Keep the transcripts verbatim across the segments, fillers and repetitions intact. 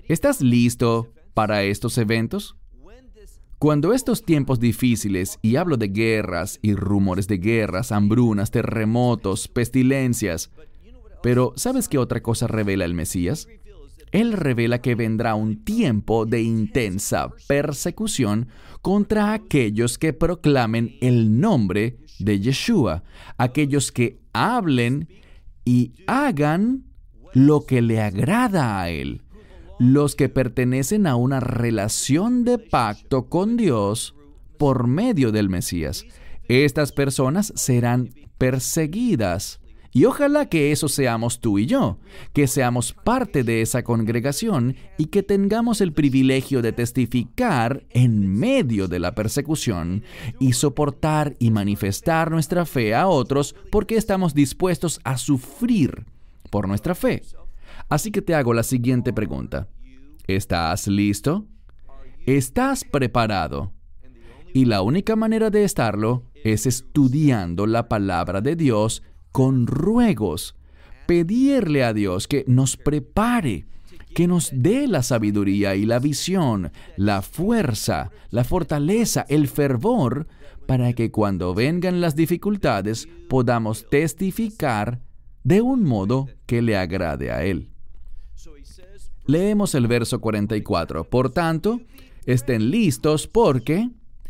¿Estás listo para estos eventos? Cuando estos tiempos difíciles, y hablo de guerras y rumores de guerras, hambrunas, terremotos, pestilencias, pero ¿sabes qué otra cosa revela el Mesías? Él revela que vendrá un tiempo de intensa persecución contra aquellos que proclamen el nombre de Yeshua, aquellos que hablen y hagan lo que le agrada a Él, los que pertenecen a una relación de pacto con Dios por medio del Mesías. Estas personas serán perseguidas. Y ojalá que eso seamos tú y yo, que seamos parte de esa congregación y que tengamos el privilegio de testificar en medio de la persecución y soportar y manifestar nuestra fe a otros porque estamos dispuestos a sufrir por nuestra fe. Así que te hago la siguiente pregunta. ¿Estás listo? ¿Estás preparado? Y la única manera de estarlo es estudiando la palabra de Dios con ruegos, pedirle a Dios que nos prepare, que nos dé la sabiduría y la visión, la fuerza, la fortaleza, el fervor, para que cuando vengan las dificultades podamos testificar de un modo que le agrade a Él. Leemos el verso cuarenta y cuatro. Por tanto, estén listos porque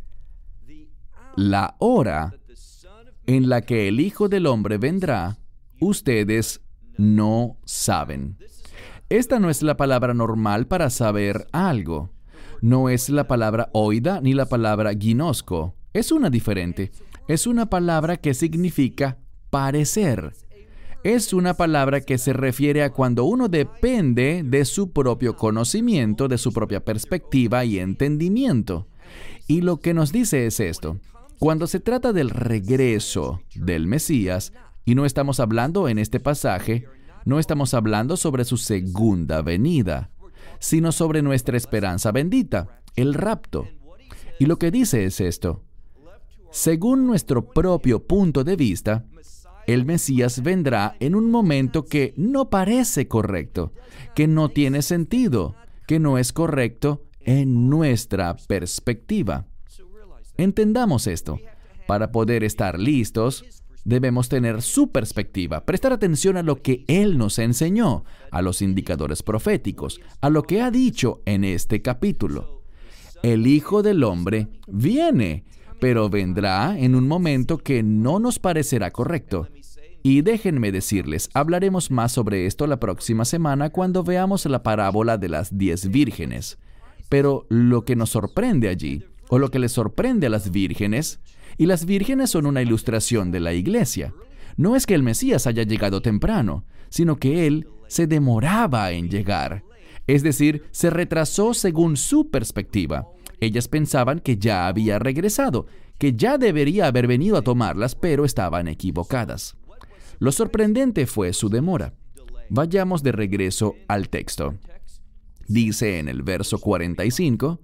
la hora en la que el Hijo del Hombre vendrá, ustedes no saben. Esta no es la palabra normal para saber algo. No es la palabra oida ni la palabra ginosco. Es una diferente. Es una palabra que significa parecer. Es una palabra que se refiere a cuando uno depende de su propio conocimiento, de su propia perspectiva y entendimiento. Y lo que nos dice es esto. Cuando se trata del regreso del Mesías, y no estamos hablando en este pasaje, no estamos hablando sobre su segunda venida, sino sobre nuestra esperanza bendita, el rapto. Y lo que dice es esto. Según nuestro propio punto de vista, el Mesías vendrá en un momento que no parece correcto, que no tiene sentido, que no es correcto en nuestra perspectiva. Entendamos esto. Para poder estar listos, debemos tener su perspectiva, prestar atención a lo que Él nos enseñó, a los indicadores proféticos, a lo que ha dicho en este capítulo. El Hijo del Hombre viene, pero vendrá en un momento que no nos parecerá correcto. Y déjenme decirles, hablaremos más sobre esto la próxima semana cuando veamos la parábola de las diez vírgenes. Pero lo que nos sorprende allí, o lo que les sorprende a las vírgenes, y las vírgenes son una ilustración de la iglesia, no es que el Mesías haya llegado temprano, sino que Él se demoraba en llegar. Es decir, se retrasó según su perspectiva. Ellas pensaban que ya había regresado, que ya debería haber venido a tomarlas, pero estaban equivocadas. Lo sorprendente fue su demora. Vayamos de regreso al texto. Dice en el verso cuarenta y cinco,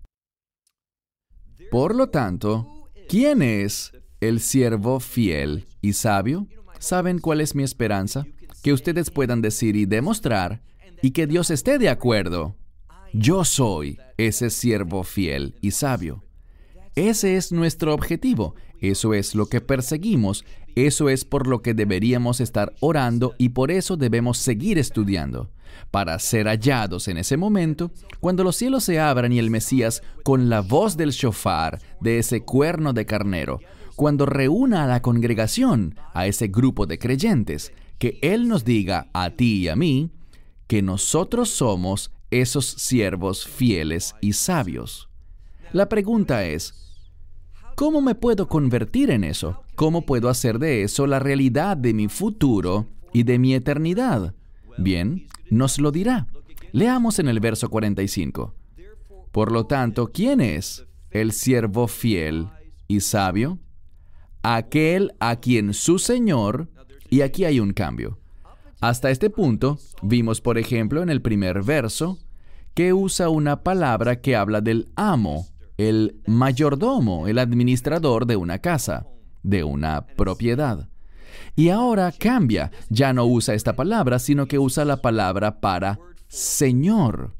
por lo tanto, ¿quién es el siervo fiel y sabio? ¿Saben cuál es mi esperanza? Que ustedes puedan decir y demostrar, y que Dios esté de acuerdo. Yo soy ese siervo fiel y sabio. Ese es nuestro objetivo. Eso es lo que perseguimos. Eso es por lo que deberíamos estar orando y por eso debemos seguir estudiando. Para ser hallados en ese momento, cuando los cielos se abran y el Mesías, con la voz del shofar, de ese cuerno de carnero, cuando reúna a la congregación, a ese grupo de creyentes, que Él nos diga a ti y a mí, que nosotros somos esos siervos fieles y sabios. La pregunta es, ¿cómo me puedo convertir en eso? ¿Cómo puedo hacer de eso la realidad de mi futuro y de mi eternidad? Bien, nos lo dirá. Leamos en el verso cuarenta y cinco. Por lo tanto, ¿quién es el siervo fiel y sabio? Aquel a quien su Señor, y aquí hay un cambio. Hasta este punto, vimos, por ejemplo, en el primer verso, que usa una palabra que habla del amo, el mayordomo, el administrador de una casa, de una propiedad. Y ahora cambia, ya no usa esta palabra, sino que usa la palabra para Señor.